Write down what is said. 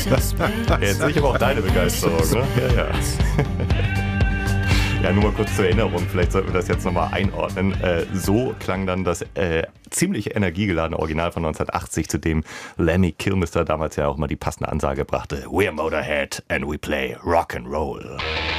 Jetzt sehe ich aber auch deine Begeisterung, ne? Ja. Ja, nur mal kurz zur Erinnerung, vielleicht sollten wir das jetzt nochmal einordnen. So klang dann das ziemlich energiegeladene Original von 1980, zu dem Lemmy Kilmister damals ja auch mal die passende Ansage brachte: We're Motorhead and we play Rock'n'Roll.